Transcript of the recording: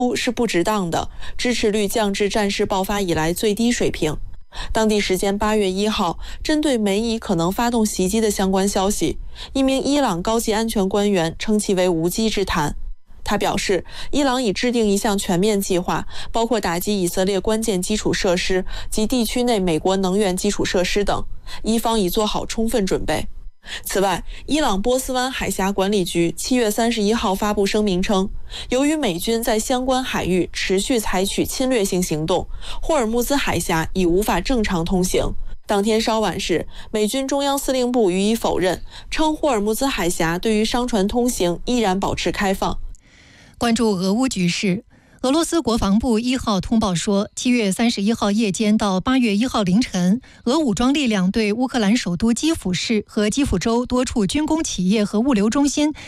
是不值当的，支持率降至战事爆发以来最低水平。当地时间8月1号，针对美以可能发动袭击的相关消息，一名伊朗高级安全官员称其为无稽之谈。他表示，伊朗已制定一项全面计划，包括打击以色列关键基础设施及地区内美国能源基础设施等，伊方已做好充分准备。此外，伊朗波斯湾海峡管理局7月31号发布声明称，由于美军在相关海域持续采取侵略性行动，霍尔木兹海峡已无法正常通行。当天稍晚时，美军中央司令部予以否认，称霍尔木兹海峡对于商船通行依然保持开放。 关注俄乌局势，俄罗斯国防部1号通报说，7月31号夜间到8月1号凌晨，俄武装力量对乌克兰首都基辅市和基辅州多处军工企业和物流中心